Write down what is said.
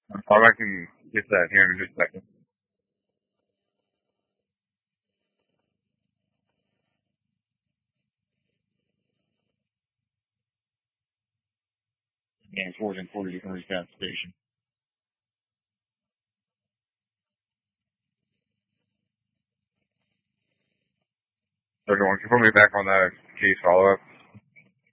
I can get that here in just a second. Yeah, it's 1440, you can reach that station. So, can you put me back on that case follow-up?